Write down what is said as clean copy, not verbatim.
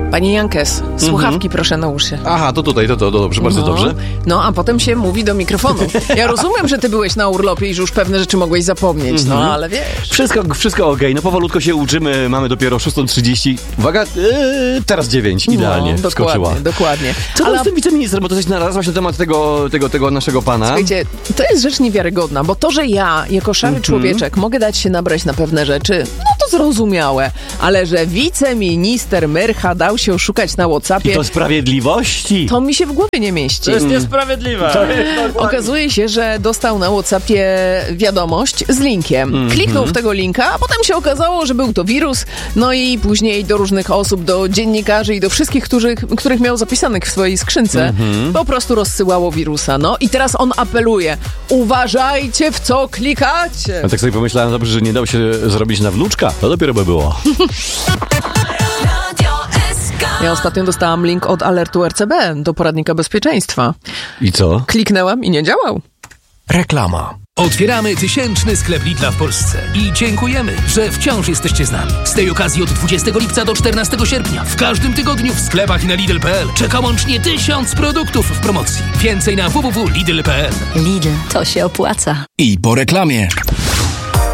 Panie Jankes, słuchawki proszę nałóż się. Aha, to tutaj, to dobrze, bardzo dobrze. No, a potem się mówi do mikrofonu. Ja rozumiem, że ty byłeś na urlopie i że już pewne rzeczy mogłeś zapomnieć, no ale wiesz. Wszystko okej, no powolutko się uczymy, mamy dopiero 6:30. Uwaga, teraz 9, idealnie wskoczyła. Dokładnie. Co ale z tym wiceministrem, bo to coś narazłaś na temat tego naszego pana? Słuchajcie, to jest rzecz niewiarygodna, bo to, że ja, jako szary człowieczek, mogę dać się nabrać na pewne rzeczy, no to zrozumiałe, ale że wiceminister Myrcha dał się oszukać na WhatsAppie... I to sprawiedliwości? To mi się w głowie nie mieści. To jest niesprawiedliwe. Okazuje się, że dostał na WhatsAppie wiadomość z linkiem. Kliknął w tego linka, a potem się okazało, że był to wirus, no i później do różnych osób, do dziennikarzy i do wszystkich, których miał zapisanych w swojej skrzynce, po prostu rozsyłało wirusa. No i teraz on apeluje, uważajcie, w co klikacie. Ja tak sobie pomyślałem, dobrze, że nie dał się zrobić na wnuczka. To dopiero by było. Ja ostatnio dostałam link od alertu RCB do poradnika bezpieczeństwa. I co? Kliknęłam i nie działał. Reklama. Otwieramy 1000 sklep Lidla w Polsce i dziękujemy, że wciąż jesteście z nami. Z tej okazji od 20 lipca do 14 sierpnia w każdym tygodniu w sklepach i na Lidl.pl czeka łącznie 1000 produktów w promocji. Więcej na www.lidl.pl. Lidl, to się opłaca. I po reklamie.